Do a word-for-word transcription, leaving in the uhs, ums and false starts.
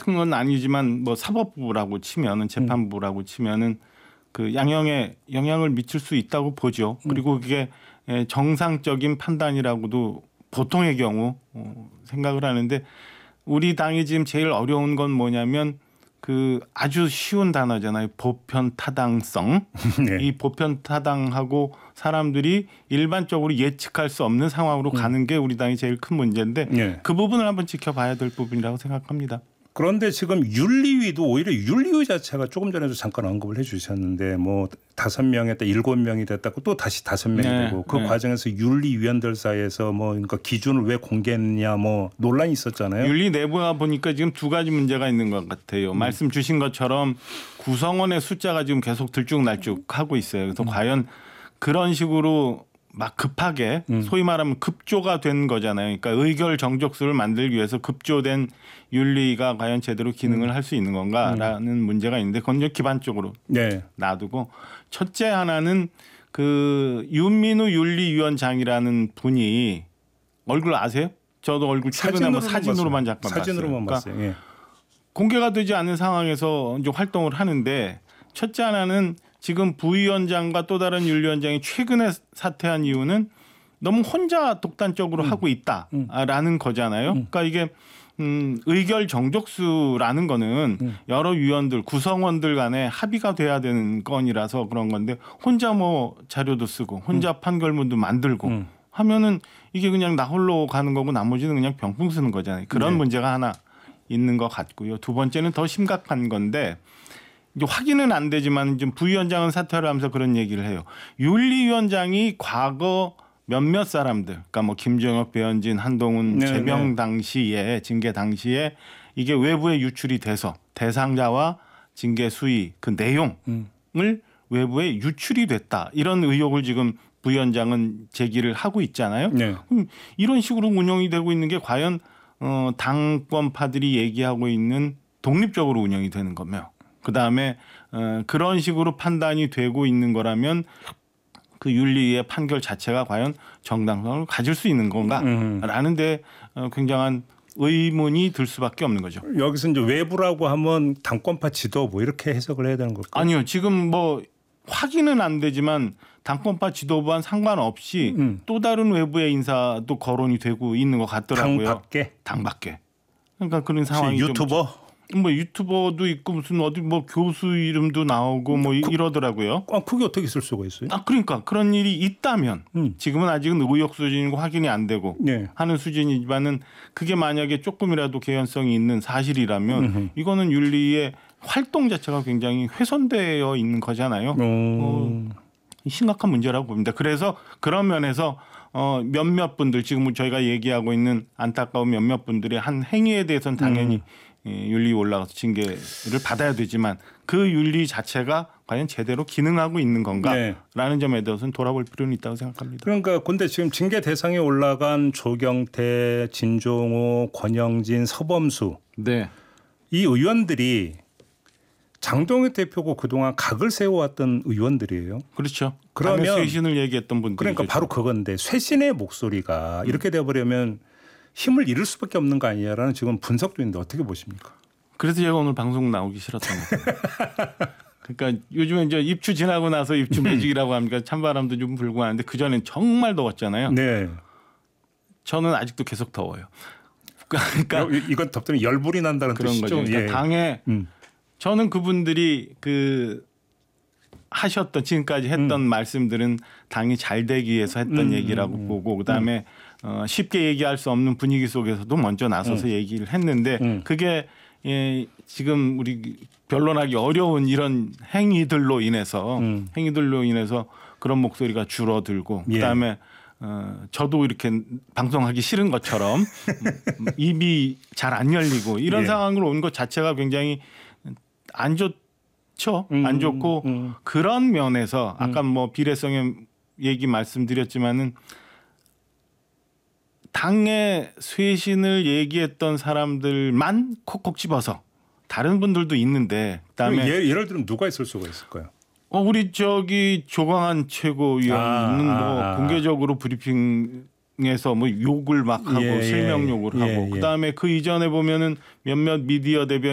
같은 건 아니지만 뭐 사법부라고 치면은 재판부라고 치면은 그 양형에 영향을 미칠 수 있다고 보죠. 그리고 그게 정상적인 판단이라고도 보통의 경우 생각을 하는데 우리 당이 지금 제일 어려운 건 뭐냐면 그 아주 쉬운 단어잖아요. 보편 타당성. 네. 이 보편 타당하고 사람들이 일반적으로 예측할 수 없는 상황으로 음. 가는 게 우리 당이 제일 큰 문제인데 네. 그 부분을 한번 지켜봐야 될 부분이라고 생각합니다. 그런데 지금 윤리위도 오히려 윤리위 자체가 조금 전에도 잠깐 언급을 해 주셨는데 뭐 다섯 명에다 일곱 명이 됐다고 또 다시 다섯 명이 네, 되고 그 네. 과정에서 윤리위원들 사이에서 뭐 그러니까 기준을 왜 공개했냐 뭐 논란이 있었잖아요. 윤리 내부가 보니까 지금 두 가지 문제가 있는 것 같아요. 음. 말씀 주신 것처럼 구성원의 숫자가 지금 계속 들쭉날쭉하고 있어요. 그래서 음. 과연 그런 식으로 막 급하게 음. 소위 말하면 급조가 된 거잖아요. 그러니까 의결 정족수를 만들기 위해서 급조된 윤리가 과연 제대로 기능을 음. 할 수 있는 건가라는 음. 문제가 있는데 그건 이제 기반적으로 네. 놔두고 첫째 하나는 그 윤민우 윤리위원장이라는 분이 얼굴 아세요? 저도 얼굴 최근에 뭐 사진으로만 잠깐 봤어요. 사진으로만 봤어요. 그러니까 예. 공개가 되지 않은 상황에서 이제 활동을 하는데 첫째 하나는 지금 부위원장과 또 다른 윤리위원장이 최근에 사퇴한 이유는 너무 혼자 독단적으로 음. 하고 있다라는 음. 거잖아요. 음. 그러니까 이게 음, 의결 정족수라는 거는 음. 여러 위원들, 구성원들 간에 합의가 돼야 되는 건이라서 그런 건데 혼자 뭐 자료도 쓰고 혼자 음. 판결문도 만들고 음. 하면은 이게 그냥 나 홀로 가는 거고 나머지는 그냥 병풍 쓰는 거잖아요. 그런 네. 문제가 하나 있는 것 같고요. 두 번째는 더 심각한 건데 이제 확인은 안 되지만 좀 부위원장은 사퇴를 하면서 그런 얘기를 해요. 윤리위원장이 과거 몇몇 사람들, 그러니까 뭐 김정혁, 배현진, 한동훈 네, 제명 네. 당시에 징계 당시에 이게 외부에 유출이 돼서 대상자와 징계 수위 그 내용을 음. 외부에 유출이 됐다 이런 의혹을 지금 부위원장은 제기를 하고 있잖아요. 네. 그럼 이런 식으로 운영이 되고 있는 게 과연 어, 당권파들이 얘기하고 있는 독립적으로 운영이 되는 거며. 그다음에 어, 그런 식으로 판단이 되고 있는 거라면 그 윤리의 판결 자체가 과연 정당성을 가질 수 있는 건가라는 데 어, 굉장한 의문이 들 수밖에 없는 거죠. 여기서 이제 외부라고 하면 당권파 지도부 이렇게 해석을 해야 되는 걸까요? 아니요. 지금 뭐 확인은 안 되지만 당권파 지도부와는 상관없이 음. 또 다른 외부의 인사도 거론이 되고 있는 것 같더라고요. 당 밖에? 당 밖에. 그러니까 그런 상황이 유튜버? 좀 뭐 유튜버도 있고 무슨 어디 뭐 교수 이름도 나오고 뭐 그, 이러더라고요. 아, 그게 어떻게 있을 수가 있어요? 아, 그러니까 그런 일이 있다면 음. 지금은 아직은 의혹 수준이고 확인이 안 되고 네. 하는 수준이지만은 그게 만약에 조금이라도 개연성이 있는 사실이라면 음흠. 이거는 윤리의 활동 자체가 굉장히 훼손되어 있는 거잖아요. 어, 심각한 문제라고 봅니다. 그래서 그런 면에서 어, 몇몇 분들 지금 저희가 얘기하고 있는 안타까운 몇몇 분들의 한 행위에 대해서는 당연히 음. 예, 윤리 올라가서 징계를 받아야 되지만 그 윤리 자체가 과연 제대로 기능하고 있는 건가라는 네. 점에 대해서는 돌아볼 필요는 있다고 생각합니다. 그러니까 근데 지금 징계 대상에 올라간 조경태, 진종호, 권영진, 서범수 네. 이 의원들이 장동혁 대표고 그동안 각을 세워왔던 의원들이에요. 그렇죠. 그러면 쇄신을 얘기했던 분들 그러니까 바로 그건데 쇄신의 목소리가 음. 이렇게 되어버리면 힘을 잃을 수밖에 없는 거 아니냐라는 지금 분석도 있는데 어떻게 보십니까? 그래서 제가 오늘 방송 나오기 싫었던 거예요. 그러니까 요즘에 이제 입추 지나고 나서 입추 매직이라고 합니까? 찬바람도 좀 불고 하는데 그전엔 정말 더웠잖아요. 네. 저는 아직도 계속 더워요. 그러니까 이건 덥더니 열불이 난다는 그런 뜻이죠. 거죠. 그러니까 예. 당에 음. 저는 그분들이 그 하셨던 지금까지 했던 음. 말씀들은 당이 잘 되기 위해서 했던 음. 얘기라고 음. 보고 그다음에 음. 어, 쉽게 얘기할 수 없는 분위기 속에서도 먼저 나서서 음. 얘기를 했는데 음. 그게 예, 지금 우리 변론하기 어려운 이런 행위들로 인해서 음. 행위들로 인해서 그런 목소리가 줄어들고 예. 그다음에 어, 저도 이렇게 방송하기 싫은 것처럼 입이 잘 안 열리고 이런 예. 상황으로 온 것 자체가 굉장히 안 좋죠. 음. 안 좋고 음. 그런 면에서 아까 뭐 비례성의 얘기 말씀드렸지만은 당의 쇄신을 얘기했던 사람들만 콕콕 집어서 다른 분들도 있는데 그다음에 예를, 예를 들면 누가 있을 수가 있을까요? 어 우리 저기 조광한 최고위원은 아, 뭐 아, 공개적으로 브리핑에서 뭐 욕을 막 하고 예, 실명 욕을 예, 하고 예, 그다음에 그 이전에 보면은 몇몇 미디어 대변